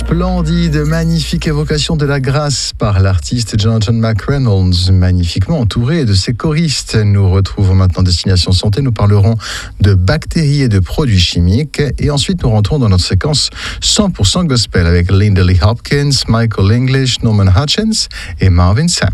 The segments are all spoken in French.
Splendide, magnifique évocation de la grâce par l'artiste Jonathan McReynolds, magnifiquement entouré de ses choristes. Nous retrouvons maintenant Destination Santé, nous parlerons de bactéries et de produits chimiques et ensuite nous rentrons dans notre séquence 100% gospel avec Linda Lee Hopkins, Michael English, Norman Hutchins et Marvin Sapp.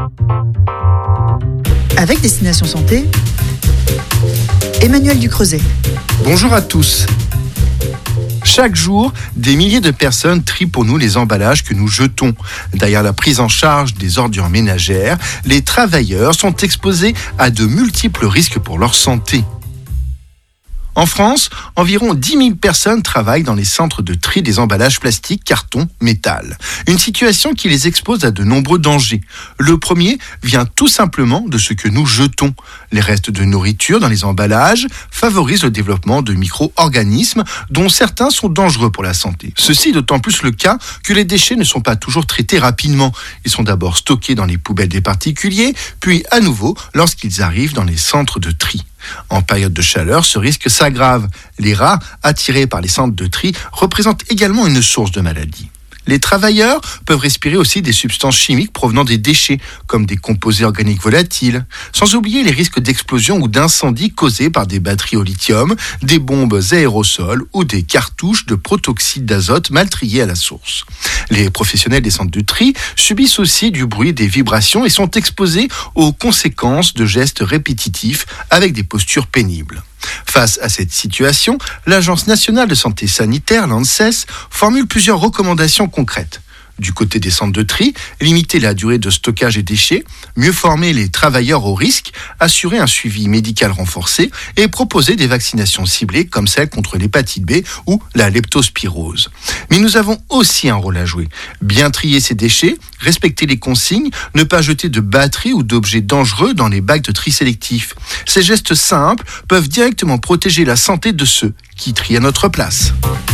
Avec Destination Santé, Emmanuel Ducreuset. Bonjour à tous. Chaque jour, des milliers de personnes trient pour nous les emballages que nous jetons. Derrière la prise en charge des ordures ménagères, les travailleurs sont exposés à de multiples risques pour leur santé. En France, environ 10 000 personnes travaillent dans les centres de tri des emballages plastiques, carton, métal. Une situation qui les expose à de nombreux dangers. Le premier vient tout simplement de ce que nous jetons. Les restes de nourriture dans les emballages favorisent le développement de micro-organismes dont certains sont dangereux pour la santé. Ceci est d'autant plus le cas que les déchets ne sont pas toujours traités rapidement. Ils sont d'abord stockés dans les poubelles des particuliers, puis à nouveau lorsqu'ils arrivent dans les centres de tri. En période de chaleur, ce risque s'aggrave. Les rats, attirés par les centres de tri, représentent également une source de maladies. Les travailleurs peuvent respirer aussi des substances chimiques provenant des déchets, comme des composés organiques volatiles, sans oublier les risques d'explosion ou d'incendie causés par des batteries au lithium, des bombes aérosols ou des cartouches de protoxyde d'azote mal triées à la source. Les professionnels des centres de tri subissent aussi du bruit, des vibrations et sont exposés aux conséquences de gestes répétitifs avec des postures pénibles. Face à cette situation, l'Agence nationale de santé sanitaire, l'ANSES, formule plusieurs recommandations concrètes. Du côté des centres de tri, limiter la durée de stockage et déchets, mieux former les travailleurs au risque, assurer un suivi médical renforcé et proposer des vaccinations ciblées comme celle contre l'hépatite B ou la leptospirose. Mais nous avons aussi un rôle à jouer. Bien trier ces déchets, respecter les consignes, ne pas jeter de batteries ou d'objets dangereux dans les bacs de tri sélectif. Ces gestes simples peuvent directement protéger la santé de ceux qui trient à notre place.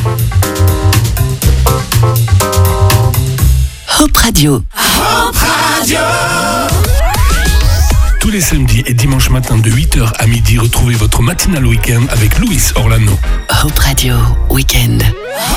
Hope Radio. Hope Radio. Tous les samedis et dimanches matins de 8h à midi, retrouvez votre matinale week-end avec Louis Orlano. Hope Radio Weekend.